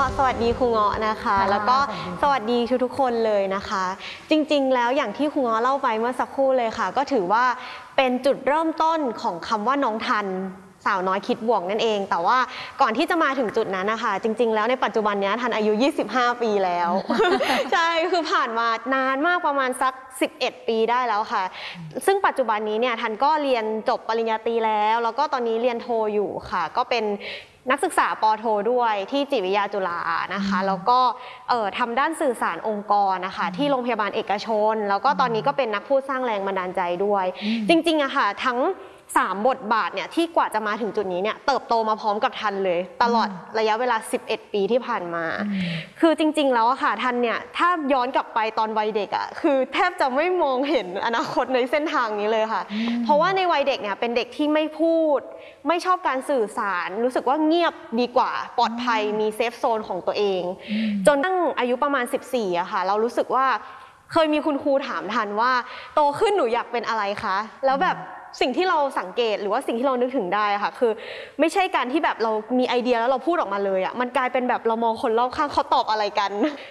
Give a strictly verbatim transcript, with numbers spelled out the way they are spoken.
สวัสดีครูเงาะนะคะแล้วก็สวัสดีทุกๆคนเลยนะคะจริงๆแล้วอย่างที่ครูเงาะเล่าไปเมื่อสักครู่เลยค่ะก็ถือว่าเป็นจุดเริ่มต้นของคำว่าน้องทันสาวน้อยคิดบวกนั่นเองแต่ว่าก่อนที่จะมาถึงจุดนั้นนะคะจริงๆแล้วในปัจจุบันนี้ทันอายุยี่สิบห้าปีแล้ว ใช่คือผ่านมานานมากประมาณสักสิบเอ็ดปีได้แล้วค่ะซึ่งปัจจุบันนี้เนี่ยทันก็เรียนจบปริญญาตรีแล้วแล้วก็ตอนนี้เรียนโทอยู่ค่ะก็เป็นนักศึกษาปโทด้วยที่จิตวิทยาจุฬานะคะแล้วก็เอ่อทำด้านสื่อสารองค์กรนะคะที่โรงพยาบาลเอกชนแล้วก็ตอนนี้ก็เป็นนักพูดสร้างแรงบันดาลใจด้วยจริงๆอะค่ะทั้งสามบทบาทเนี่ยที่กว่าจะมาถึงจุดนี้เนี่ยเติบโตมาพร้อมกับทันเลยตลอดระยะเวลาสิบเอ็ดปีที่ผ่านมาคือจริงๆแล้วอะค่ะทันเนี่ยถ้าย้อนกลับไปตอนวัยเด็กอะคือแทบจะไม่มองเห็นอนาคตในเส้นทางนี้เลยค่ะเพราะว่าในวัยเด็กเนี่ยเป็นเด็กที่ไม่พูดไม่ชอบการสื่อสารรู้สึกว่าเงียบดีกว่าปลอดภัยมีเซฟโซนของตัวเองจนตั้งอายุประมาณสิบสี่อะค่ะเรารู้สึกว่าเคยมีคุณครูถามทันว่าโตขึ้นหนูอยากเป็นอะไรคะแล้วแบบสิ่งที่เราสังเกตหรือว่าสิ่งที่เรานึกถึงได้ค่ะคือไม่ใช่การที่แบบเรามีไอเดียแล้วเราพูดออกมาเลยอ่ะมันกลายเป็นแบบเรามองคนรอบข้างเขาตอบอะไรกัน